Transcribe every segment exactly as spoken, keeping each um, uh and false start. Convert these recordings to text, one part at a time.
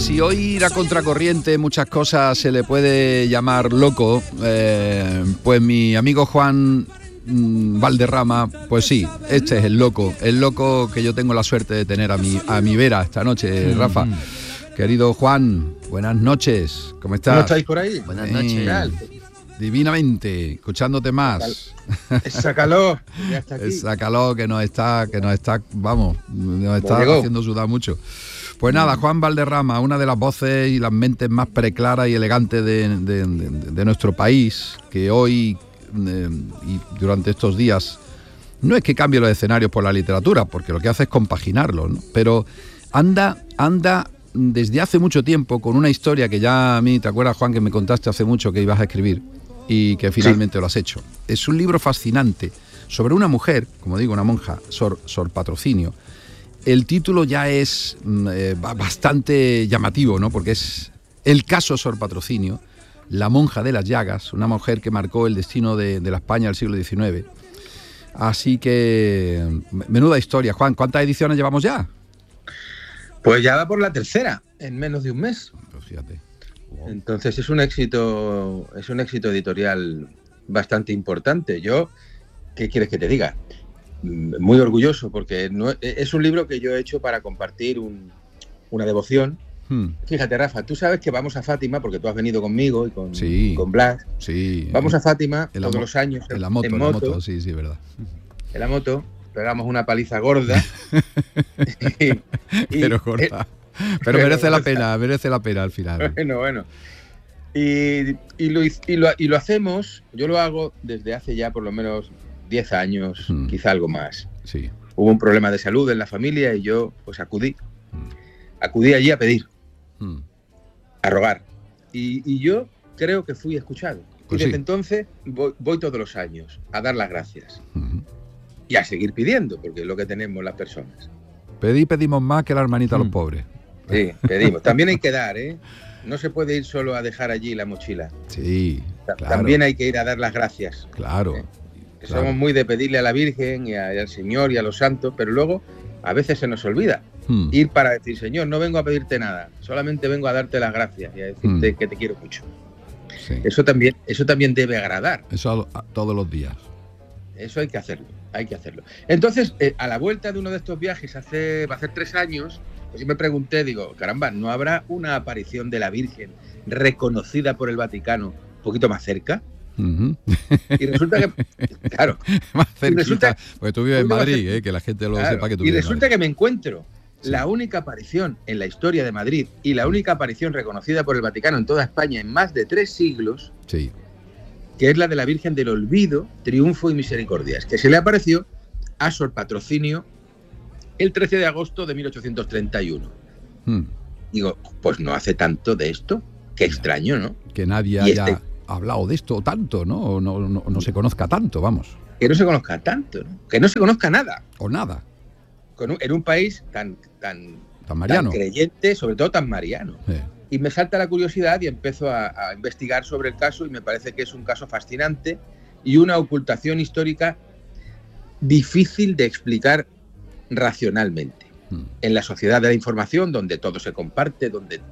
si hoy ir a contracorriente muchas cosas se le puede llamar loco, eh, pues mi amigo Juan mmm, Valderrama, pues sí, este es el loco, el loco que yo tengo la suerte de tener a mi, a mi vera esta noche, Rafa. Mm. Querido Juan, buenas noches, ¿cómo estás? ¿Cómo estáis por ahí? Buenas noches. Eh, divinamente, escuchándote más. Esa calor, ya está aquí. Esa calor que nos está, que nos está, vamos, nos está haciendo sudar mucho. Pues nada, Juan Valderrama, una de las voces y las mentes más preclaras y elegantes de, de, de, de nuestro país, que hoy eh, y durante estos días, no es que cambie los escenarios por la literatura, porque lo que hace es compaginarlos, ¿no? Pero anda, anda desde hace mucho tiempo con una historia que ya a mí, ¿te acuerdas, Juan, que me contaste hace mucho que ibas a escribir y que finalmente sí. Lo has hecho? Es un libro fascinante sobre una mujer, como digo, una monja, Sor, Sor Patrocinio. El título ya es eh, bastante llamativo, ¿no? Porque es el caso Sor Patrocinio, la monja de las llagas, una mujer que marcó el destino de, de la España del siglo diecinueve. Así que, menuda historia. Juan, ¿cuántas ediciones llevamos ya? Pues ya va por la tercera, en menos de un mes. Pues fíjate. Wow. Entonces es un éxito, es un éxito editorial bastante importante. Yo, ¿qué quieres que te diga? Muy orgulloso, porque no, es un libro que yo he hecho para compartir un, una devoción. Hmm. Fíjate, Rafa, tú sabes que vamos a Fátima, porque tú has venido conmigo y con, sí, con Blas. Sí. Vamos a Fátima en todos mo- los años. En la moto, en en la moto, moto, sí, sí, verdad. En la moto, pegamos una paliza gorda. y, y, pero gorda. Pero, pero merece la pena, merece la pena al final. Bueno, bueno. Y, y, lo, y, lo, y lo hacemos, yo lo hago desde hace ya por lo menos diez años, hmm. quizá algo más. Sí. Hubo un problema de salud en la familia y yo pues acudí. Hmm. Acudí allí a pedir, hmm. a rogar. Y, y yo creo que fui escuchado. Pues y desde sí. entonces voy, voy todos los años a dar las gracias. Hmm. Y a seguir pidiendo, porque es lo que tenemos las personas. Pedí, pedimos más que la hermanita hmm. a los pobres. Sí, pedimos. También hay que dar, ¿eh? No se puede ir solo a dejar allí la mochila. Sí, claro. También hay que ir a dar las gracias. Claro. ¿eh? Claro. Somos muy de pedirle a la Virgen y, a, y al Señor y a los santos, pero luego a veces se nos olvida hmm. ir para decir, Señor, no vengo a pedirte nada, solamente vengo a darte las gracias y a decirte hmm. que te quiero mucho. Sí. Eso también, eso también debe agradar. Eso a, a, todos los días. Eso hay que hacerlo, hay que hacerlo. Entonces, eh, a la vuelta de uno de estos viajes, hace, va a ser tres años, pues yo me pregunté, digo, caramba, ¿no habrá una aparición de la Virgen reconocida por el Vaticano un poquito más cerca? Uh-huh. Y resulta que, claro, más cerquita, resulta, porque tú vives en Madrid, eh, que la gente lo claro, sepa que tú y vives resulta en Madrid. Que me encuentro sí. la única aparición en la historia de Madrid y la única aparición reconocida por el Vaticano en toda España en más de tres siglos, sí. que es la de la Virgen del Olvido, Triunfo y Misericordias, que se le apareció a Sor Patrocinio el trece de agosto de mil ochocientos treinta y uno. Hmm. Digo, pues no hace tanto de esto, qué extraño, ¿no? Que nadie y haya este... hablado de esto tanto, ¿no? O no, no, no se conozca tanto, vamos. Que no se conozca tanto, ¿no? Que no se conozca nada. O nada. Con un, en un país tan, tan, tan, mariano. tan creyente, sobre todo tan mariano. Sí. Y me salta la curiosidad y empiezo a, a investigar sobre el caso y me parece que es un caso fascinante y una ocultación histórica difícil de explicar racionalmente. Hmm. En la sociedad de la información, donde todo se comparte, donde,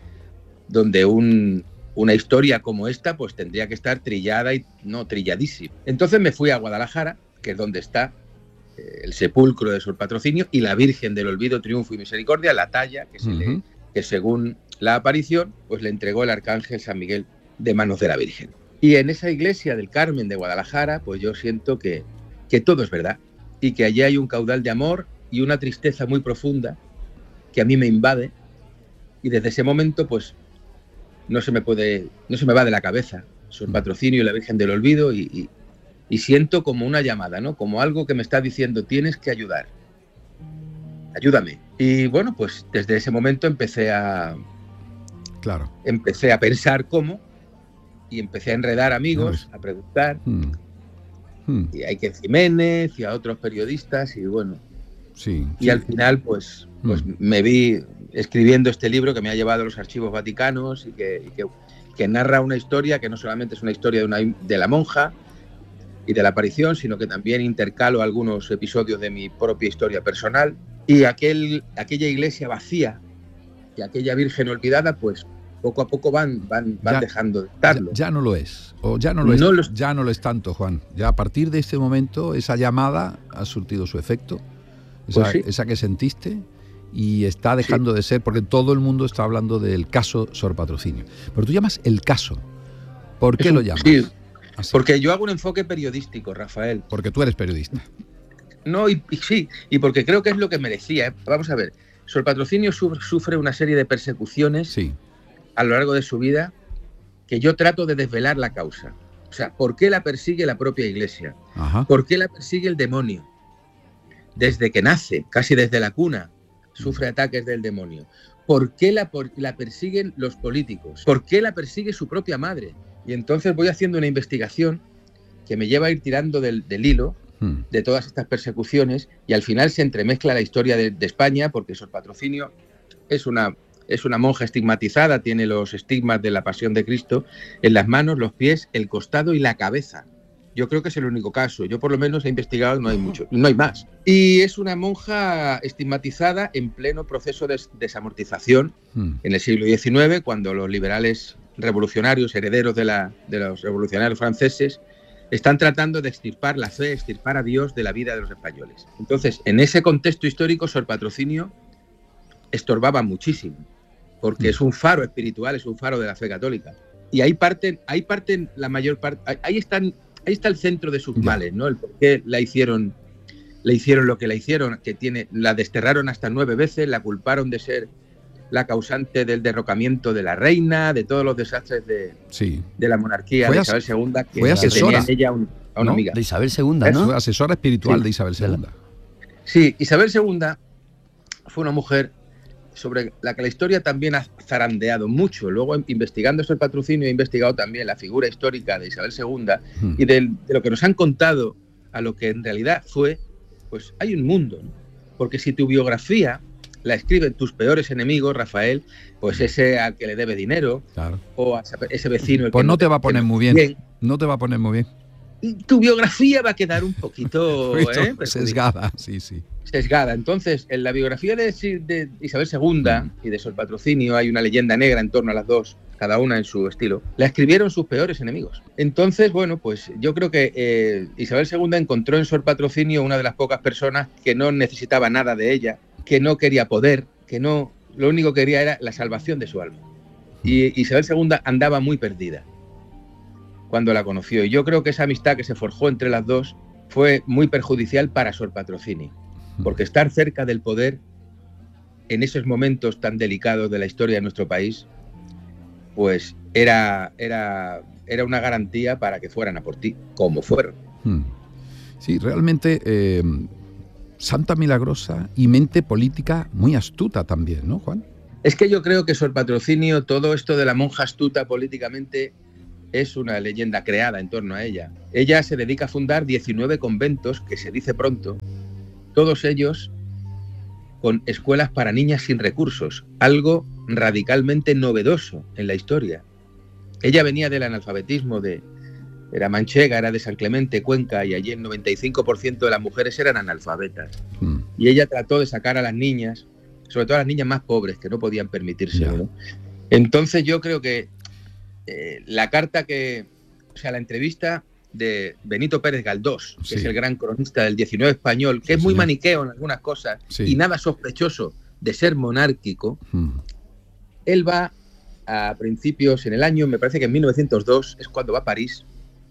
donde un, una historia como esta pues tendría que estar trillada y no trilladísima. Entonces me fui a Guadalajara, que es donde está eh, el sepulcro de Sor Patrocinio y la Virgen del Olvido, Triunfo y Misericordia, la talla que, se uh-huh. le, que según la aparición pues le entregó el arcángel San Miguel de manos de la Virgen. Y en esa iglesia del Carmen de Guadalajara pues yo siento que, que todo es verdad y que allí hay un caudal de amor y una tristeza muy profunda que a mí me invade y desde ese momento pues no se me puede, no se me va de la cabeza Sor Patrocinio y la Virgen del Olvido y, y, y siento como una llamada, ¿no? Como algo que me está diciendo tienes que ayudar, ayúdame. Y bueno, pues desde ese momento empecé a claro. empecé a pensar cómo y empecé a enredar amigos, a preguntar hmm. Hmm. y a Iker Jiménez y a otros periodistas y bueno. Sí, y sí. al final pues, pues mm. me vi escribiendo este libro que me ha llevado a los archivos vaticanos y, que, y que, que narra una historia que no solamente es una historia de, una, de la monja y de la aparición, sino que también intercalo algunos episodios de mi propia historia personal. Y aquel, aquella iglesia vacía que aquella virgen olvidada, pues poco a poco van, van, van ya, dejando de estarlo. Ya, ya no lo es, o ya no lo no es, los... ya no lo es tanto, Juan. Ya a partir de este momento esa llamada ha surtido su efecto, esa, pues sí. esa que sentiste, y está dejando sí. de ser, porque todo el mundo está hablando del caso Sor Patrocinio. Pero tú llamas el caso. ¿Por qué un, lo llamas? Sí, así? Porque yo hago un enfoque periodístico, Rafael. Porque tú eres periodista. No, y, y sí, y porque creo que es lo que merecía. ¿eh? Vamos a ver, Sor Patrocinio sufre una serie de persecuciones sí. a lo largo de su vida que yo trato de desvelar la causa. O sea, ¿por qué la persigue la propia Iglesia? Ajá. ¿Por qué la persigue el demonio? Desde que nace, casi desde la cuna, sufre ataques del demonio. ¿Por qué la, por, la persiguen los políticos? ¿Por qué la persigue su propia madre? Y entonces voy haciendo una investigación que me lleva a ir tirando del, del hilo hmm. de todas estas persecuciones, y al final se entremezcla la historia de, de España, porque Sor Patrocinio es una, es una monja estigmatizada, tiene los estigmas de la Pasión de Cristo en las manos, los pies, el costado y la cabeza. Yo creo que es el único caso. Yo por lo menos he investigado, no hay mucho, no hay más. Y es una monja estigmatizada en pleno proceso de desamortización hmm. en el siglo diecinueve, cuando los liberales revolucionarios, herederos de, la, de los revolucionarios franceses, están tratando de extirpar la fe, extirpar a Dios de la vida de los españoles. Entonces, en ese contexto histórico, Sor Patrocinio estorbaba muchísimo, porque hmm. es un faro espiritual, es un faro de la fe católica. Y ahí parten, ahí parten la mayor parte, ahí están... Ahí está el centro de sus males, ¿no? El por qué la hicieron, le hicieron lo que la hicieron, que tiene, la desterraron hasta nueve veces, la culparon de ser la causante del derrocamiento de la reina, de todos los desastres de, sí. de la monarquía de Isabel segunda, que, fue asesora. que tenía en ella un, a una ¿no? amiga. De Isabel segunda, ¿no? Fue asesora espiritual sí. de Isabel segunda. Sí, Isabel segunda fue una mujer sobre la que la historia también ha zarandeado mucho. Luego, investigando Sor Patrocinio, he investigado también la figura histórica de Isabel segunda hmm. y de, de lo que nos han contado a lo que en realidad fue, pues hay un mundo, ¿no? Porque si tu biografía la escriben tus peores enemigos, Rafael, pues ese al que le debe dinero, claro. o a ese vecino... El pues que no no te va a poner muy bien. bien, no te va a poner muy bien. Tu biografía va a quedar un poquito... ¿eh? Sesgada, sí, sí. Sesgada. Entonces, en la biografía de, de Isabel segunda mm. y de Sor Patrocinio hay una leyenda negra en torno a las dos, cada una en su estilo. La escribieron sus peores enemigos. Entonces, bueno, pues yo creo que eh, Isabel segunda encontró en Sor Patrocinio una de las pocas personas que no necesitaba nada de ella, que no quería poder, que no, lo único que quería era la salvación de su alma. Y Isabel segunda andaba muy perdida cuando la conoció. Y yo creo que esa amistad que se forjó entre las dos fue muy perjudicial para Sor Patrocinio. Porque estar cerca del poder en esos momentos tan delicados de la historia de nuestro país, pues era, era, era una garantía para que fueran a por ti, como fueron. Sí, realmente eh, Santa Milagrosa y mente política muy astuta también, ¿no, Juan? Es que yo creo que Sor Patrocinio, todo esto de la monja astuta políticamente, es una leyenda creada en torno a ella. Ella se dedica a fundar diecinueve conventos, que se dice pronto, todos ellos con escuelas para niñas sin recursos, algo radicalmente novedoso en la historia. Ella venía del analfabetismo, de, era manchega, era de San Clemente, Cuenca, y allí el noventa y cinco por ciento de las mujeres eran analfabetas. Mm. Y ella trató de sacar a las niñas, sobre todo a las niñas más pobres, que no podían permitírselo, ¿no? Entonces yo creo que eh, la carta que, o sea, la entrevista de Benito Pérez Galdós, que sí. es el gran cronista del diecinueve español, que sí, es muy señor. maniqueo en algunas cosas sí. y nada sospechoso de ser monárquico, hmm. él va a principios, en el año, me parece que en mil novecientos dos, es cuando va a París,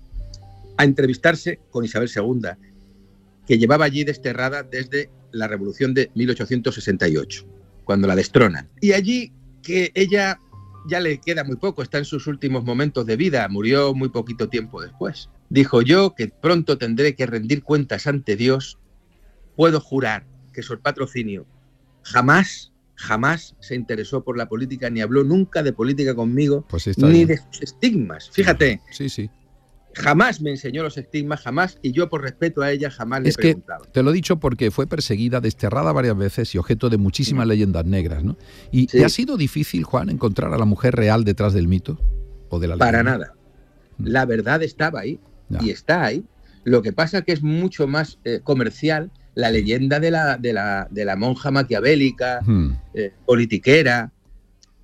a entrevistarse con Isabel segunda, que llevaba allí desterrada desde la Revolución de mil ochocientos sesenta y ocho, cuando la destronan. Y allí que ella ya le queda muy poco, está en sus últimos momentos de vida, murió muy poquito tiempo después. Dijo: yo, que pronto tendré que rendir cuentas ante Dios, puedo jurar que Sor Patrocinio jamás, jamás se interesó por la política, ni habló nunca de política conmigo, pues ni bien. de sus estigmas. Fíjate, sí, sí. jamás me enseñó los estigmas, jamás, y yo por respeto a ella jamás le es preguntaba. Que te lo he dicho porque fue perseguida, desterrada varias veces y objeto de muchísimas sí. leyendas negras, ¿no? ¿Y sí. te ha sido difícil, Juan, encontrar a la mujer real detrás del mito? ¿O de la Para leyenda? nada. La verdad estaba ahí. Ya. Y está ahí. Lo que pasa que es mucho más eh, comercial la leyenda de la, de la, de la monja maquiavélica, hmm. eh, politiquera,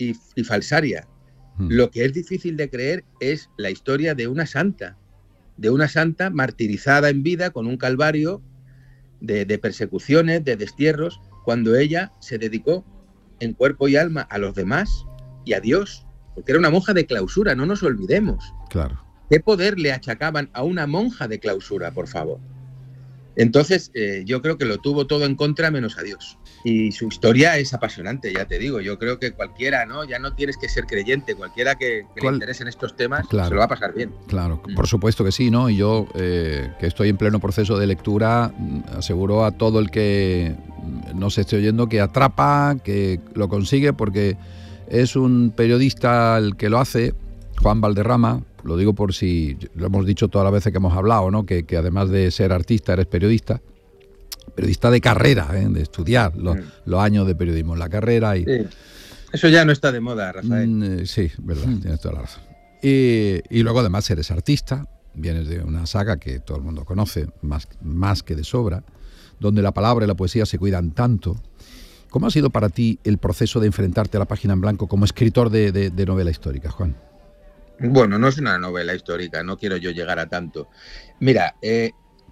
y, y falsaria. Hmm. Lo que es difícil de creer es la historia de una santa, de una santa martirizada en vida con un calvario de, de persecuciones, de destierros, cuando ella se dedicó en cuerpo y alma a los demás y a Dios, porque era una monja de clausura, no nos olvidemos. Claro. ¿Qué poder le achacaban a una monja de clausura, por favor? Entonces, eh, yo creo que lo tuvo todo en contra menos a Dios. Y su historia es apasionante, ya te digo. Yo creo que cualquiera, ¿no? Ya no tienes que ser creyente. Cualquiera que, que le interese en estos temas, claro, se lo va a pasar bien. Claro, mm. por supuesto que sí, ¿no? Y yo, eh, que estoy en pleno proceso de lectura, aseguro a todo el que nos esté oyendo que atrapa, que lo consigue, porque es un periodista el que lo hace, Juan Valderrama. Lo digo por si, lo hemos dicho todas las veces que hemos hablado, ¿no? Que, que además de ser artista, eres periodista. Periodista de carrera, ¿eh? De estudiar los, mm. los años de periodismo en la carrera. Y, sí. Eso ya no está de moda, Rafael. Mm, sí, verdad, mm. tienes toda la razón. Y, y luego además eres artista, vienes de una saga que todo el mundo conoce, más, más que de sobra, donde la palabra y la poesía se cuidan tanto. ¿Cómo ha sido para ti el proceso de enfrentarte a la página en blanco como escritor de, de, de novela histórica, Juan? Bueno, no es una novela histórica, no quiero yo llegar a tanto. Mira, eh,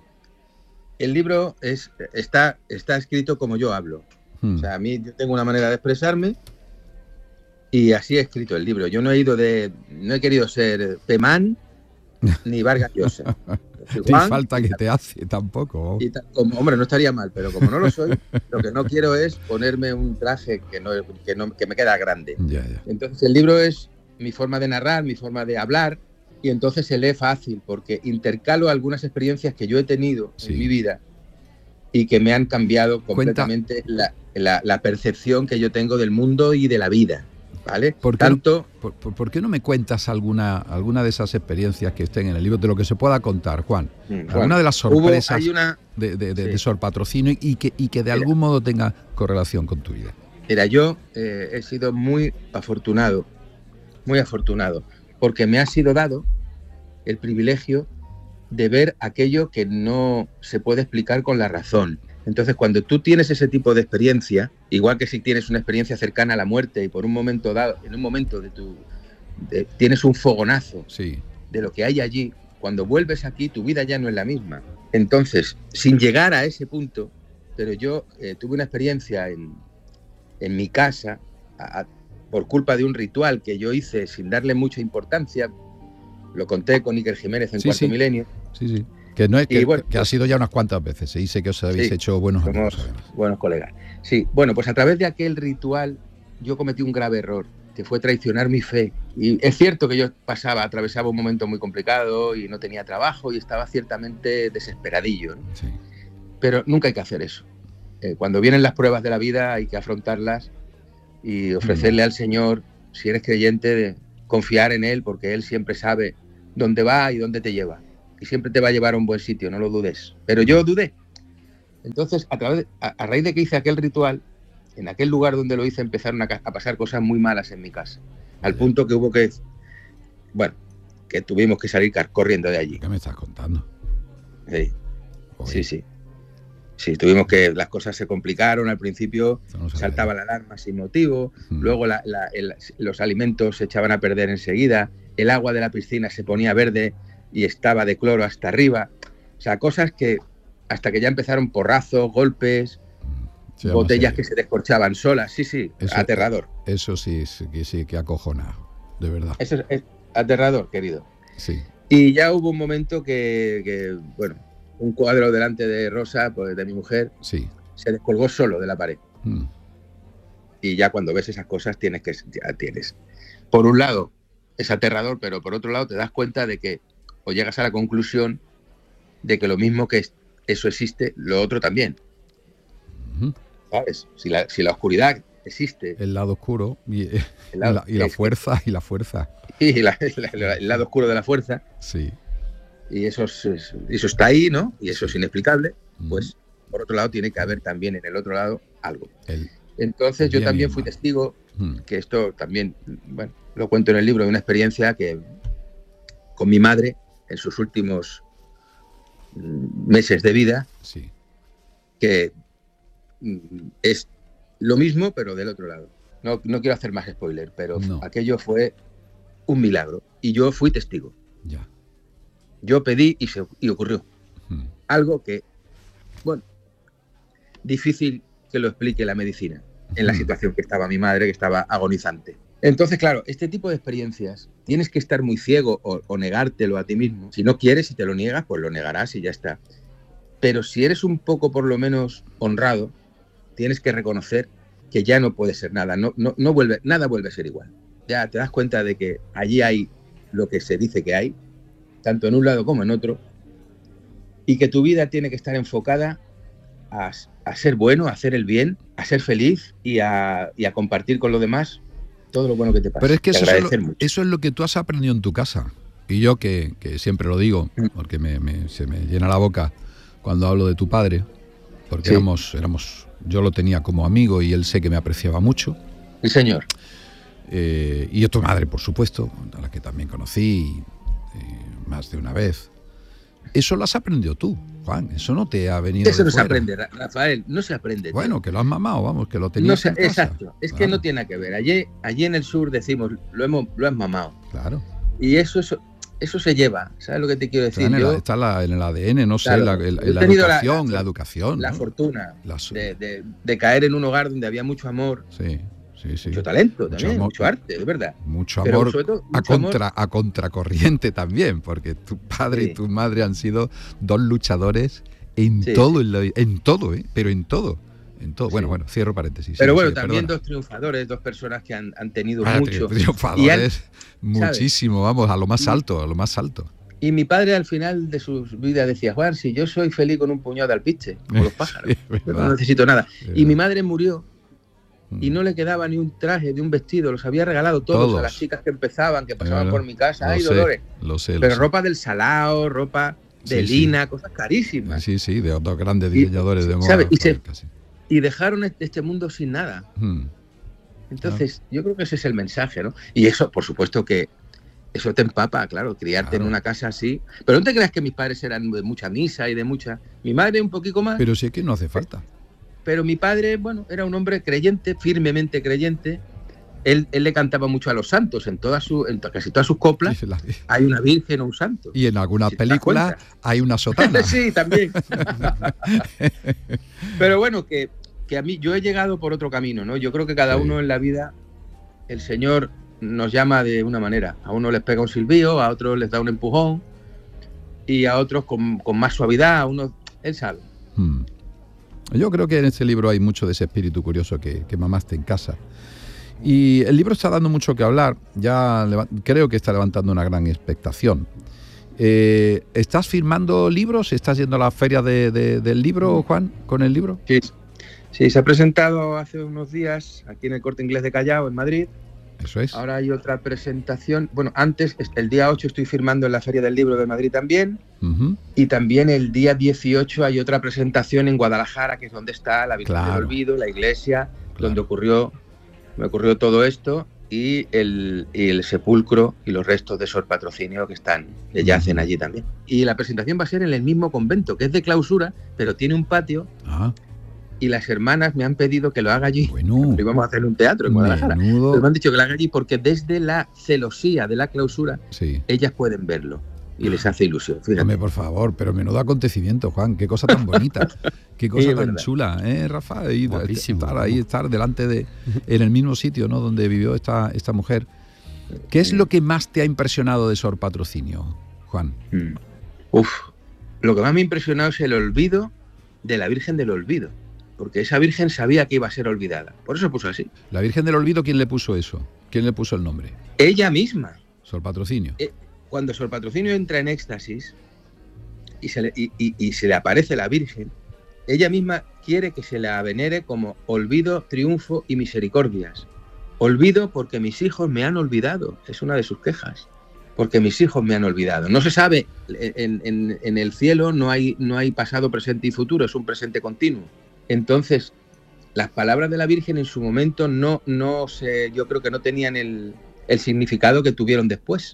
el libro es, está, está escrito como yo hablo. Hmm. O sea, a mí yo tengo una manera de expresarme y así he escrito el libro. Yo no he ido de, no he querido ser Pemán ni Vargas Llosa. Te falta que te hace tampoco. Y ta, como, hombre, no estaría mal, pero como no lo soy, lo que no quiero es ponerme un traje que, no, que, no, que me queda grande. Ya, ya. Entonces el libro es mi forma de narrar, mi forma de hablar, y entonces se lee fácil, porque intercalo algunas experiencias que yo he tenido sí. en mi vida y que me han cambiado completamente la, la, la percepción que yo tengo del mundo y de la vida, ¿vale? ¿Por qué, Tanto, por, por, ¿por qué no me cuentas alguna, alguna de esas experiencias que estén en el libro, de lo que se pueda contar, Juan? Alguna bueno, de las sorpresas hubo, una, de, de, de, sí. de Sor Patrocinio y que, y que de Mira, algún modo tenga correlación con tu vida. Mira, yo eh, he sido muy afortunado, muy afortunado, porque me ha sido dado el privilegio de ver aquello que no se puede explicar con la razón. Entonces, cuando tú tienes ese tipo de experiencia, igual que si tienes una experiencia cercana a la muerte y por un momento dado, en un momento de tu, de, tienes un fogonazo sí. de lo que hay allí, cuando vuelves aquí tu vida ya no es la misma. Entonces, sin llegar a ese punto, pero yo eh, tuve una experiencia en, en mi casa, a, a, por culpa de un ritual que yo hice sin darle mucha importancia. Lo conté con Iker Jiménez en sí, Cuarto sí. Milenio. Sí, sí. Que, no es, que, bueno, que ha sido ya unas cuantas veces. Se dice que os habéis sí, hecho buenos amigos. Buenos colegas. Sí, bueno, pues a través de aquel ritual yo cometí un grave error, que fue traicionar mi fe. Y es cierto que yo pasaba, atravesaba un momento muy complicado y no tenía trabajo y estaba ciertamente desesperadillo, ¿no? Sí. Pero nunca hay que hacer eso. Eh, cuando vienen las pruebas de la vida hay que afrontarlas y ofrecerle mm. al Señor, si eres creyente, de confiar en Él, porque Él siempre sabe dónde va y dónde te lleva. Y siempre te va a llevar a un buen sitio, no lo dudes. Pero yo dudé. Entonces, a, través de, a, a raíz de que hice aquel ritual, en aquel lugar donde lo hice empezaron a, a pasar cosas muy malas en mi casa. Al punto que hubo que, bueno, que tuvimos que salir corriendo de allí. ¿Qué me estás contando? Sí, Oye. sí, sí. Sí, tuvimos que, las cosas se complicaron, al principio no saltaba la alarma sin motivo, hmm. luego la, la, el, los alimentos se echaban a perder enseguida, el agua de la piscina se ponía verde y estaba de cloro hasta arriba. O sea, cosas que hasta que ya empezaron porrazos, golpes, sí, botellas que se descorchaban solas. Sí, sí, eso, aterrador. Eso sí, sí, sí que acojona, de verdad. Eso es, es aterrador, querido. Sí. Y ya hubo un momento que, que bueno, un cuadro delante de Rosa, pues de mi mujer, sí. se descolgó solo de la pared. Mm. Y ya cuando ves esas cosas tienes que ya tienes. Por un lado, es aterrador, pero por otro lado te das cuenta de que, o llegas a la conclusión de que lo mismo que eso existe, lo otro también. Uh-huh. ¿Sabes? Si la, si la oscuridad existe. El lado oscuro y, el lado, y, la, y la fuerza, y la fuerza. Y la, la, el lado oscuro de la fuerza. Sí. Y eso, es, eso está ahí, ¿no? Y eso es inexplicable. Uh-huh. Pues, por otro lado, tiene que haber también en el otro lado algo. El, Entonces, yo también fui testigo, uh-huh. que esto también, bueno, lo cuento en el libro, de una experiencia que con mi madre, en sus últimos meses de vida, sí. que es lo mismo, pero del otro lado. No, no quiero hacer más spoiler, pero no. aquello fue un milagro. Y yo fui testigo. Ya. Yo pedí y, se, y ocurrió. Hmm. Algo que, bueno, difícil que lo explique la medicina en la hmm. situación que estaba mi madre, que estaba agonizante. Entonces, claro, este tipo de experiencias tienes que estar muy ciego o, o negártelo a ti mismo. Si no quieres y te lo niegas, pues lo negarás y ya está. Pero si eres un poco, por lo menos, honrado, tienes que reconocer que ya no puede ser nada. No, no, no vuelve, nada vuelve a ser igual. Ya te das cuenta de que allí hay lo que se dice que hay, tanto en un lado como en otro, y que tu vida tiene que estar enfocada a, a ser bueno, a hacer el bien, a ser feliz y a, y a compartir con los demás todo lo bueno que te pasa. Pero es que eso es, lo, eso es lo que tú has aprendido en tu casa. Y yo que, que siempre lo digo, porque me, me, se me llena la boca cuando hablo de tu padre, porque sí. éramos, éramos, yo lo tenía como amigo y él sé que me apreciaba mucho. Sí, señor. Eh, y tu madre, por supuesto, a la que también conocí eh, más de una vez. Eso lo has aprendido tú, Juan. Eso no te ha venido Eso de no fuera. se aprende, Rafael. No se aprende. Bueno, tío. Que lo has mamado, vamos, que lo tenías no se, en casa. Exacto. Es claro. que no tiene nada que ver. Allí, allí en el sur decimos, lo hemos, lo has mamado. Claro. Y eso, eso, eso se lleva. ¿Sabes lo que te quiero decir? Está en el, Yo, está la, en el A D N, no claro, sé, la, el, la, educación, la, la, la educación. La ¿no? fortuna la, de, de, de caer en un hogar donde había mucho amor. Sí. Sí, sí. Mucho talento mucho también, amor, mucho arte, es verdad. Mucho Pero amor, sobre todo, mucho a, contra, amor. a contracorriente también, porque tu padre sí. y tu madre han sido dos luchadores en sí, todo, sí. En, en todo, ¿eh? Pero en todo. En todo. Sí. Bueno, bueno, cierro paréntesis. Pero sí, bueno, sí, también perdona. dos triunfadores, dos personas que han, han tenido ah, mucho. Triunfadores, han, muchísimo, ¿sabes? Vamos, a lo más y, alto, a lo más alto. Y mi padre al final de su vida decía, Juan, si yo soy feliz con un puñado de alpiche, como los pájaros, yo no necesito nada. Y mi madre murió y no le quedaba ni un traje, ni un vestido, los había regalado todos, todos. a las chicas que empezaban, que pasaban claro. por mi casa. ¡Ay, sé, Dolores! Lo sé, lo Pero sé. ropa del Salao, ropa de sí, lina, sí. cosas carísimas. Sí, sí, de otros grandes diseñadores y, de moda. ¿sabes? Y, se, y dejaron este mundo sin nada. Hmm. Entonces, claro. yo creo que ese es el mensaje, ¿no? Y eso, por supuesto que eso te empapa, claro, criarte claro. en una casa así. Pero no te creas que mis padres eran de mucha misa y de mucha... Mi madre un poquito más. Pero sí que no hace falta. Pero mi padre, bueno, era un hombre creyente, firmemente creyente. Él, él le cantaba mucho a los santos. En, toda su, en casi todas sus coplas sí, la... hay una virgen o un santo. Y en algunas si películas hay una sotana. Sí, también. Pero bueno, que, que a mí, yo he llegado por otro camino, ¿no? Yo creo que cada sí. uno en la vida, el Señor nos llama de una manera. A uno les pega un silbido, a otros les da un empujón, y a otros con, con más suavidad, a unos... Él sabe. Hmm. Yo creo que en este libro hay mucho de ese espíritu curioso que, que mamaste en casa. Y el libro está dando mucho que hablar, ya creo que está levantando una gran expectación. Eh, ¿Estás firmando libros? ¿Estás yendo a la feria de, de, del libro, Juan, con el libro? Sí, sí, se ha presentado hace unos días aquí en el Corte Inglés de Callao, en Madrid. Eso es. Ahora hay otra presentación. Bueno, antes, el día ocho estoy firmando en la Feria del Libro de Madrid también. Uh-huh. Y también el día dieciocho hay otra presentación en Guadalajara, que es donde está la Virgen claro. del Olvido, la iglesia, claro. donde ocurrió, me ocurrió todo esto, y el, y el sepulcro y los restos de Sor Patrocinio que están, que yacen uh-huh. allí también. Y la presentación va a ser en el mismo convento, que es de clausura, pero tiene un patio. Uh-huh. Y las hermanas me han pedido que lo haga allí. Bueno, y vamos a hacer un teatro en Guadalajara. Pero me han dicho que lo haga allí porque desde la celosía de la clausura, sí. ellas pueden verlo. Y les hace ilusión. Fíjate. Hombre, por favor, pero menudo acontecimiento, Juan. Qué cosa tan bonita. Qué cosa sí, tan verdad. chula, ¿eh, Rafa? Y estar ahí, estar delante de... En el mismo sitio, ¿no? Donde vivió esta, esta mujer. ¿Qué es lo que más te ha impresionado de Sor Patrocinio, Juan? Mm. Uf, lo que más me ha impresionado es el olvido de la Virgen del Olvido. Porque esa Virgen sabía que iba a ser olvidada. Por eso puso así. ¿La Virgen del Olvido quién le puso eso? ¿Quién le puso el nombre? Ella misma. Sor Patrocinio. Eh, cuando Sor Patrocinio entra en éxtasis y se, le, y, y, y se le aparece la Virgen, ella misma quiere que se la venere como olvido, triunfo y misericordias. Olvido porque mis hijos me han olvidado. Es una de sus quejas. Porque mis hijos me han olvidado. No se sabe, en, en, en el cielo no hay, no hay pasado, presente y futuro, es un presente continuo. Entonces, las palabras de la Virgen en su momento no, no sé, yo creo que no tenían el, el significado que tuvieron después.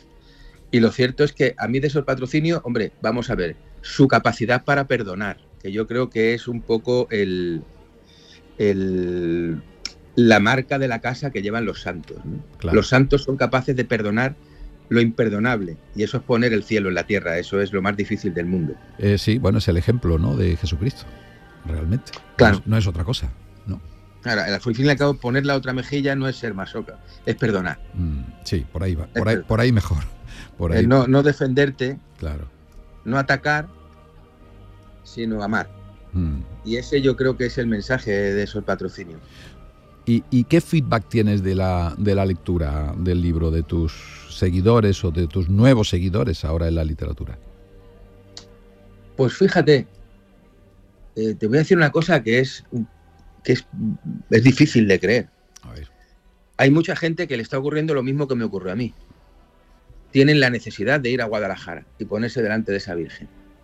Y lo cierto es que a mí de Sor Patrocinio, hombre, vamos a ver, su capacidad para perdonar, que yo creo que es un poco el, el, la marca de la casa que llevan los santos, ¿no? Claro. Los santos son capaces de perdonar lo imperdonable, y eso es poner el cielo en la tierra, eso es lo más difícil del mundo. Eh, sí, bueno, es el ejemplo, ¿no?, de Jesucristo, realmente. Claro. No es, no es otra cosa, ¿no? Claro, al fin y al cabo, poner la otra mejilla no es ser masoca, es perdonar. Mm, sí, por ahí va, por ahí, por ahí mejor. Por ahí. Eh, no, no defenderte, claro. No atacar, sino amar. Mm. Y ese yo creo que es el mensaje de Sol Patrocinio. ¿Y, y qué feedback tienes de la, de la lectura del libro, de tus seguidores o de tus nuevos seguidores ahora en la literatura? Pues fíjate, eh, te voy a decir una cosa que es, que es, es difícil de creer. A ver. Hay mucha gente que le está ocurriendo lo mismo que me ocurrió a mí. Tienen la necesidad de ir a Guadalajara y ponerse delante de esa Virgen.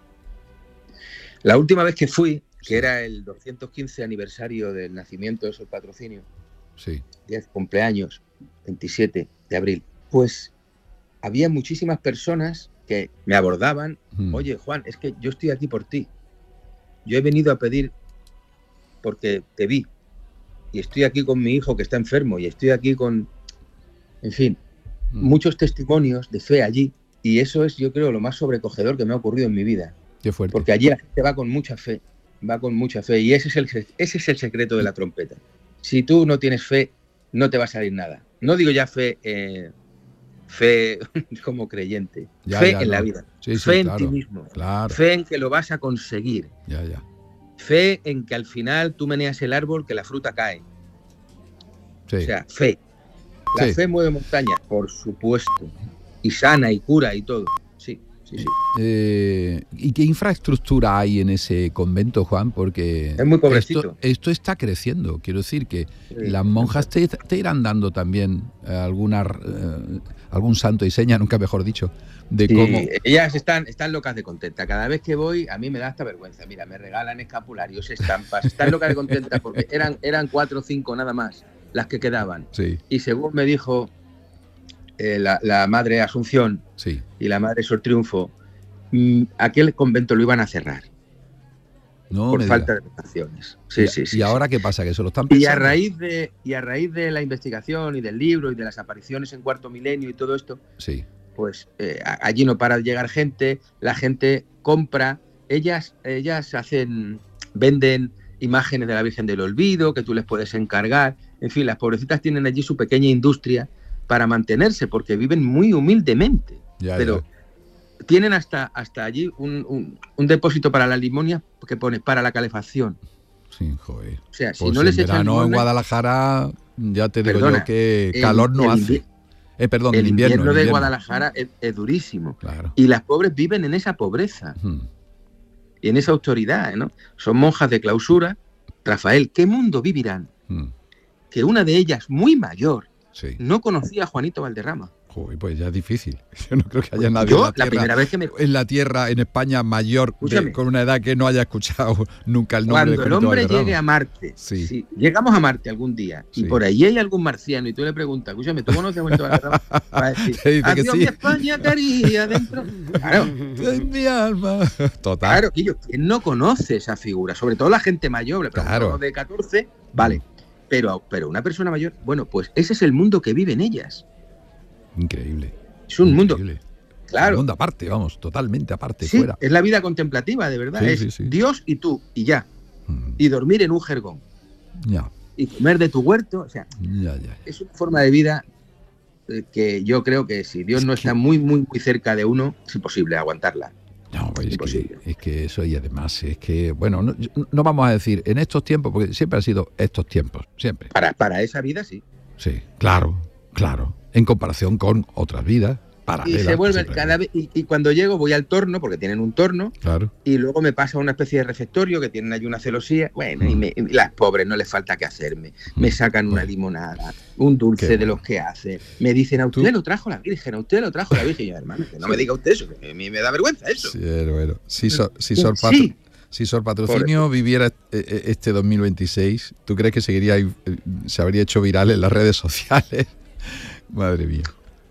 La última vez que fui, que era el doscientos quince aniversario del nacimiento de Sol Patrocinio, sí. diez cumpleaños, veintisiete de abril, pues había muchísimas personas que me abordaban. Mm. Oye, Juan, es que yo estoy aquí por ti. Yo he venido a pedir porque te vi. Y estoy aquí con mi hijo que está enfermo. Y estoy aquí con... En fin, mm. muchos testimonios de fe allí. Y eso es, yo creo, lo más sobrecogedor que me ha ocurrido en mi vida. Qué fuerte. Porque allí la gente va con mucha fe. Va con mucha fe. Y ese es el, ese es el secreto de la trompeta. Si tú no tienes fe, no te va a salir nada. No digo ya fe... Eh, fe como creyente, ya, fe ya, en no. la vida, sí, fe sí, en claro, ti mismo, claro. fe en que lo vas a conseguir, ya, ya. fe en que al final tú meneas el árbol que la fruta cae. Sí. O sea, fe. La sí. fe mueve montañas, por supuesto, y sana y cura y todo. Sí, sí, sí. Eh, ¿Y qué infraestructura hay en ese convento, Juan? Porque es muy pobrecito. Esto, esto está creciendo. Quiero decir que sí, las monjas te, te irán dando también eh, alguna, eh, algún santo y seña, nunca mejor dicho, de sí, cómo... Ellas están, están locas de contenta. Cada vez que voy, a mí me da hasta vergüenza. Mira, me regalan escapularios, estampas. Están locas de contenta porque eran, eran cuatro o cinco nada más las que quedaban. Sí. Y según me dijo eh, la, la madre Asunción sí. y la madre Sol Triunfo, mmm, aquel convento lo iban a cerrar. No por me falta diga. de votaciones. Sí, ¿Y, sí, sí, ¿Y ahora sí. qué pasa? ¿Que se lo están pensando? Y a raíz de y a raíz de la investigación y del libro y de las apariciones en Cuarto Milenio y todo esto, sí. pues eh, allí no para de llegar gente, la gente compra, ellas, ellas hacen, venden imágenes de la Virgen del Olvido que tú les puedes encargar. En fin, las pobrecitas tienen allí su pequeña industria para mantenerse porque viven muy humildemente. Ya, pero ya. tienen hasta, hasta allí un, un, un depósito para la limonia que pone para la calefacción. Sí, joder. O sea, si pues no les en echan verano limona, en Guadalajara, ya te digo perdona, yo que el, calor no el hace. Eh, perdón, el el invierno. invierno el de invierno. Guadalajara es, es durísimo. Claro. Y las pobres viven en esa pobreza. Hmm. Y en esa autoridad, ¿no? Son monjas de clausura. Rafael, ¿qué mundo vivirán? Hmm. Que una de ellas, muy mayor, sí. no conocía a Juanito Valderrama. Joder, pues ya es difícil. Yo no creo que haya nadie Yo, en la, la tierra, primera vez que me... en la tierra, en España, mayor, de, con una edad que no haya escuchado nunca el nombre Cuando de Juanito el hombre Valderrama. llegue a Marte, sí. si llegamos a Marte algún día y sí. por ahí hay algún marciano y tú le preguntas, escúchame, ¿tú conoces a Juanito Valderrama? Va a decir, dice que adiós sí. mi España quería dentro. Claro. En mi alma. Total. Claro, Quillo, ¿quién no conoce esa figura? Sobre todo la gente mayor, le pregunto claro. a los de catorce, vale. Pero, pero una persona mayor, bueno, pues ese es el mundo que viven ellas. Increíble. Es un Increíble. mundo, claro. Un mundo aparte, vamos, totalmente aparte, sí, fuera. Es la vida contemplativa, de verdad. Sí, es sí, sí. Dios y tú, y ya. Mm. Y dormir en un jergón. Ya. Y comer de tu huerto, o sea, Ya, ya, ya. es una forma de vida eh, que yo creo que si Dios no está muy, muy, muy cerca de uno, es imposible aguantarla. No, pues es, que, es que eso, y además es que, bueno, no, no vamos a decir en estos tiempos, porque siempre han sido estos tiempos, siempre. Para, para esa vida, sí. Sí, claro, claro. En comparación con otras vidas paralelas. Y se vuelven cada vez, y, y cuando llego voy al torno, porque tienen un torno, claro. Y luego me pasa a una especie de refectorio que tienen allí una celosía, bueno, mm. y, me, y las pobres no les falta qué hacerme, mm. me sacan una limonada, un dulce qué de bueno. Los que hacen, me dicen, a usted ¿Tú? Lo trajo la Virgen, a usted lo trajo la Virgen, y yo, hermano, que no sí. me diga usted eso, que a mí me da vergüenza eso. Sí, bueno, si Sor, si Sor, Patro, sí. si Sor Patrocinio viviera este dos mil veintiséis, ¿tú crees que seguiría, se habría hecho viral en las redes sociales? Madre mía.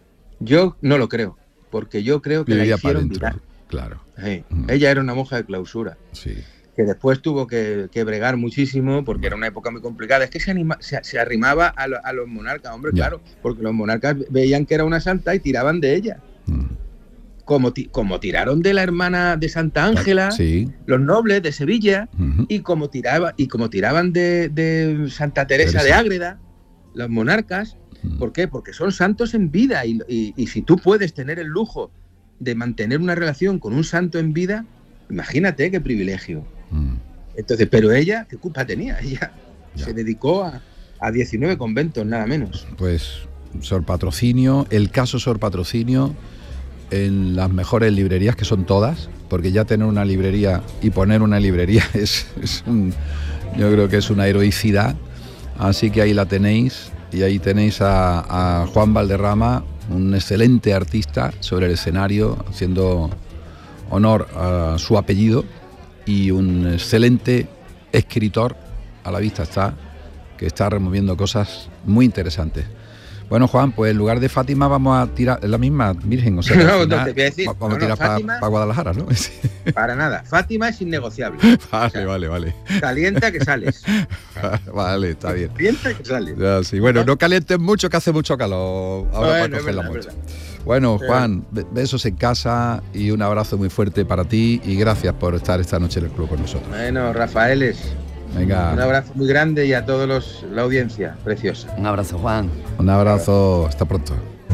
Yo no lo creo, porque yo creo que Viviría la hicieron dentro, viral. Claro. Sí. Mm. Ella era una monja de clausura. Sí. que después tuvo que, que bregar muchísimo porque era una época muy complicada. Es que se, anima, se, se arrimaba a, lo, a los monarcas, hombre, yeah. claro, porque los monarcas veían que era una santa y tiraban de ella. Mm. Como, ti, como tiraron de la hermana de Santa Ángela, sí. los nobles de Sevilla, uh-huh. y, como tiraba, y como tiraban de, de Santa Teresa, Teresa de Ágreda, los monarcas. Uh-huh. ¿Por qué? Porque son santos en vida y, y, y si tú puedes tener el lujo de mantener una relación con un santo en vida, imagínate qué privilegio. Mm. Entonces, pero ella, ¿qué culpa tenía? Ella ya. se dedicó a, a diecinueve conventos, nada menos. Pues Sor Patrocinio, el caso Sor Patrocinio, en las mejores librerías, que son todas, porque ya tener una librería y poner una librería es, es un, yo creo que es una heroicidad. Así que ahí la tenéis, y ahí tenéis a, a Juan Valderrama, un excelente artista sobre el escenario, haciendo honor a su apellido, y un excelente escritor, a la vista está, que está removiendo cosas muy interesantes. Bueno, Juan, pues en lugar de Fátima vamos a tirar, es la misma Virgen, o sea, no, final, no, te voy a decir, vamos no, a tirar no, para pa Guadalajara, ¿no? Para nada, Fátima es innegociable. Vale, o sea, vale, vale. Calienta que sales. Vale, está bien. Calienta que sales. Ya, sí. Bueno, no calientes mucho, que hace mucho calor ahora, bueno, para coger la mocha. Bueno, Juan, besos en casa y un abrazo muy fuerte para ti, y gracias por estar esta noche en el club con nosotros. Bueno, Rafaeles, venga. Un abrazo muy grande, y a todos los, la audiencia preciosa. Un abrazo, Juan. Un abrazo, hasta pronto.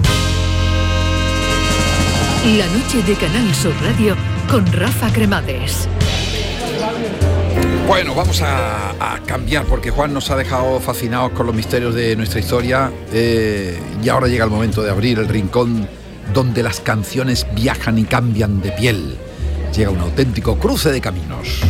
La noche de Canal Sur Radio con Rafa Cremades. Bueno, vamos a, a cambiar, porque Juan nos ha dejado fascinados con los misterios de nuestra historia, eh, y ahora llega el momento de abrir el rincón donde las canciones viajan y cambian de piel. Llega un auténtico cruce de caminos.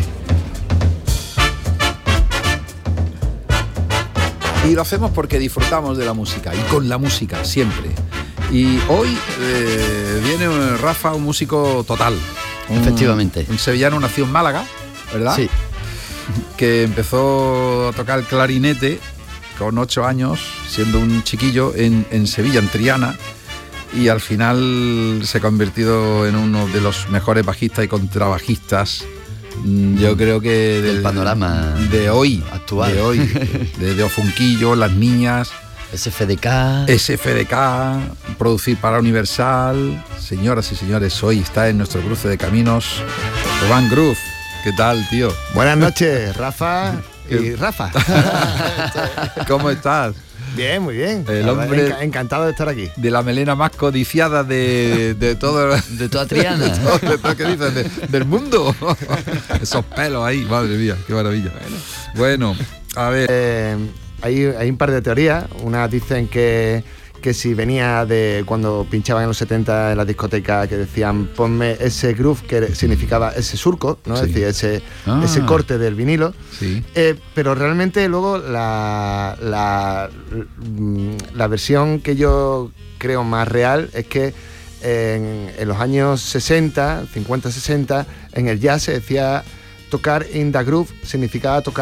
Y lo hacemos porque disfrutamos de la música, y con la música siempre. Y hoy eh, viene Rafa, un músico total. Un, Efectivamente. Un sevillano nacido en Málaga, ¿verdad? Sí. Que empezó a tocar el clarinete con ocho años, siendo un chiquillo, en, en Sevilla, en Triana, y al final se ha convertido en uno de los mejores bajistas y contrabajistas, yo creo que del, del panorama de hoy, actual, de hoy, de, de Ofunquillo, Las Niñas, S F D K, S F D K, producir para Universal. Señoras y señores, hoy está en nuestro cruce de caminos Román Groove. ¿Qué tal, tío? Buenas noches, Rafa y Rafa. ¿Cómo estás? Bien, muy bien. El hombre Enc- encantado de estar aquí. De la melena más codiciada de, de todo, de toda Triana. De todo, de todo, ¿qué dices? De, del mundo. Esos pelos ahí, madre mía, qué maravilla. Bueno, a ver. Eh, hay, hay un par de teorías. Unas dicen que, que si venía de cuando pinchaban en los setenta en la discoteca, que decían ponme ese groove, que significaba ese surco, ¿no? Sí. Es decir, ese, ah. ese corte del vinilo. Sí. Eh, pero realmente luego la, la, la versión que yo creo más real es que en, en los años sesenta, cincuenta, sesenta, en el jazz se decía tocar in the groove, significaba tocar